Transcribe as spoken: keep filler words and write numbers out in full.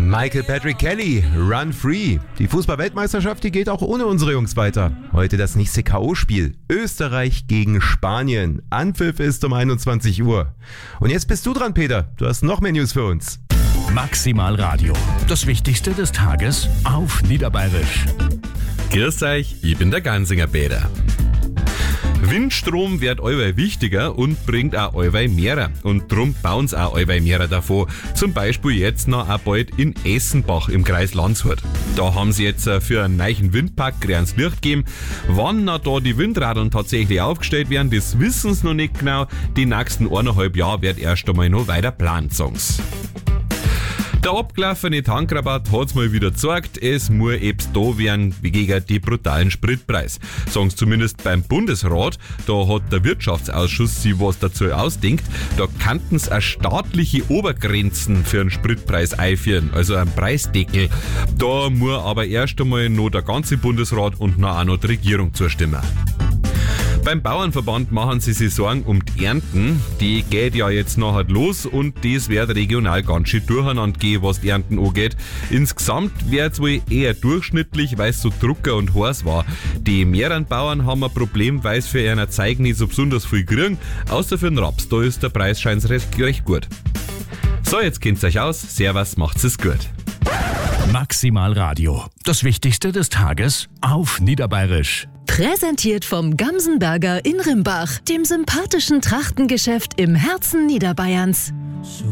Michael Patrick Kelly, Run Free. Die Fußball-Weltmeisterschaft, die geht auch ohne unsere Jungs weiter. Heute das nächste K O-Spiel. Österreich gegen Spanien. Anpfiff ist um einundzwanzig Uhr. Und jetzt bist du dran, Peter. Du hast noch mehr News für uns. Maximal Radio. Das Wichtigste des Tages auf Niederbayerisch. Grüß euch, ich bin der Gansinger Peter. Windstrom wird allweil wichtiger und bringt auch allweil mehrer. Und drum bauen sie auch allweil mehrer davon. Zum Beispiel jetzt noch auch bald in Essenbach im Kreis Landshut. Da haben sie jetzt für einen neuen Windpark grünes Licht gegeben. Wann noch da die Windradeln tatsächlich aufgestellt werden, das wissen sie noch nicht genau. Die nächsten eineinhalb Jahre wird erst einmal noch weiter geplant, sagen sie. Der abgelaufene Tankrabatt hat's mal wieder gezeigt, es muss ebs da werden wie gegen die brutalen Spritpreis. Sagen sie zumindest beim Bundesrat, da hat der Wirtschaftsausschuss sich was dazu ausdenkt, da könnten sie eine staatliche Obergrenzen für einen Spritpreis einführen, also einen Preisdeckel. Da muss aber erst einmal noch der ganze Bundesrat und noch auch noch die Regierung zustimmen. Beim Bauernverband machen sie sich Sorgen um die Ernten. Die geht ja jetzt nachher los und das wird regional ganz schön durcheinander gehen, was die Ernten angeht. Insgesamt wird es wohl eher durchschnittlich, weil es so drucker und heiß war. Die mehreren Bauern haben ein Problem, weil sie für ihren Zeug nicht so besonders viel kriegen. Außer für den Raps, da ist der Preis scheinbar recht, recht gut. So, jetzt kennt's euch aus. Servus, macht's es gut. Maximal Radio. Das Wichtigste des Tages auf Niederbayerisch. Präsentiert vom Gamsenberger in Rimbach, dem sympathischen Trachtengeschäft im Herzen Niederbayerns.